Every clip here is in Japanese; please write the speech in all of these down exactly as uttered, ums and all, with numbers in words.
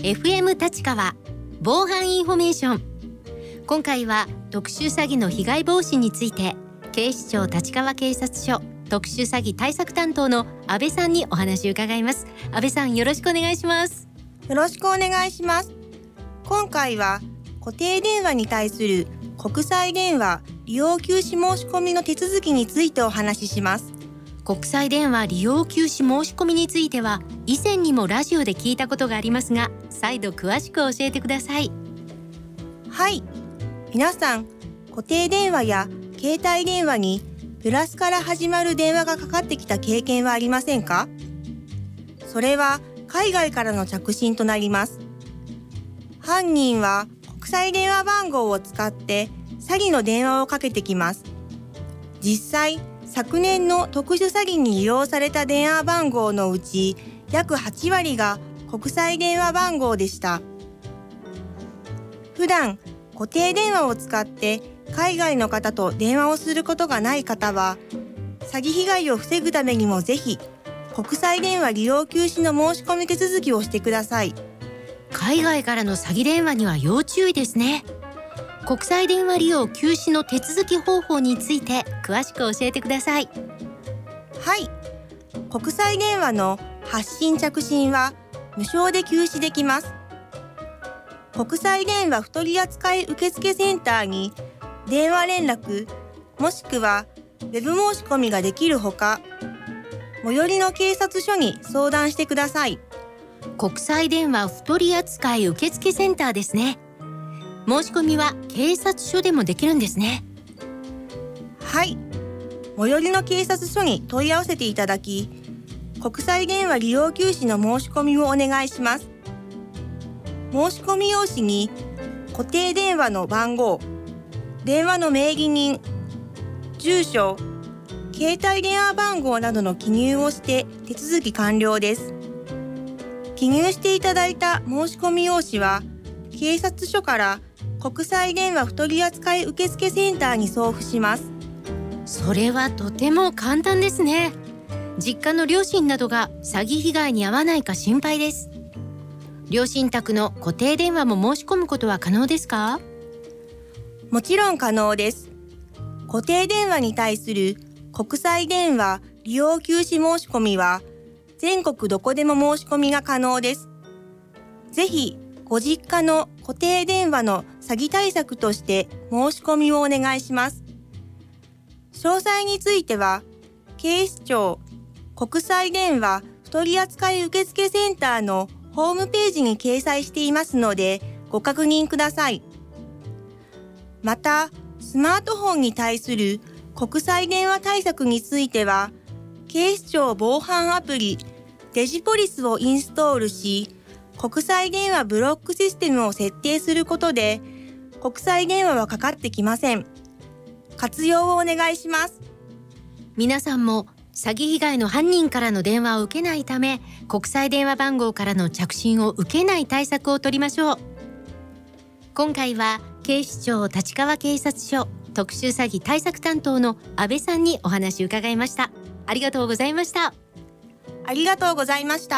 エフエム 立川防犯インフォメーション。今回は特殊詐欺の被害防止について、警視庁立川警察署特殊詐欺対策担当の安倍さんにお話を伺います。安倍さん、よろしくお願いします。 よろしくお願いします。今回は固定電話に対する国際電話利用休止申し込みの手続きについてお話しします。 国際電話利用休止申し込みについては以前にもラジオで聞いたことがありますが、再度詳しく教えてください。 はい、皆さん固定電話や携帯電話にプラスから始まる電話がかかってきた経験はありませんか？それは海外からの着信となります。犯人は国際電話番号を使って詐欺の電話をかけてきます。実際、昨年の特殊詐欺に利用された電話番号のうち約はちわりが国際電話番号でした。普段固定電話を使って海外の方と電話をすることがない方は、詐欺被害を防ぐためにもぜひ国際電話利用休止の申し込み手続きをしてください。 海外からの詐欺電話には要注意ですね。国際電話利用休止の手続き方法について詳しく教えてください。 はい、国際電話の発信着信は無償で休止できます。国際電話取扱受付センターに電話連絡もしくはウェブ申し込みができるほか、最寄りの警察署に相談してください。 国際電話不取扱受付センターですね。申し込みは警察署でもできるんですね。 はい、最寄りの警察署に問い合わせていただき、国際電話利用休止の申し込みをお願いします。申し込み用紙に固定電話の番号、電話の名義人、住所、携帯電話番号などの記入をして手続き完了です。記入していただいた申し込み用紙は警察署から国際電話不取扱受付センターに送付します。 それはとても簡単ですね。実家の両親などが詐欺被害に遭わないか心配です。両親宅の固定電話も申し込むことは可能ですか？ もちろん可能です。固定電話に対する国際電話利用休止申し込みは全国どこでも申し込みが可能です。ぜひご実家の固定電話の詐欺対策として申し込みをお願いします。詳細については警視庁国際電話取扱受付センターのホームページに掲載していますのでご確認ください。また、スマートフォンに対する国際電話対策については警視庁防犯アプリデジポリスをインストールし、国際電話ブロックシステムを設定することで国際電話はかかってきません。活用をお願いします。 皆さんも詐欺被害の犯人からの電話を受けないため、国際電話番号からの着信を受けない対策を取りましょう。今回は警視庁立川警察署特殊詐欺対策担当の安倍さんにお話を伺いました。ありがとうございました。 ありがとうございました。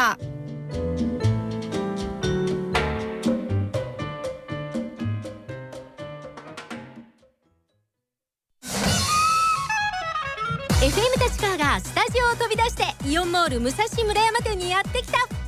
エフエム 立川がスタジオを飛び出してイオンモール武蔵村山店にやってきた。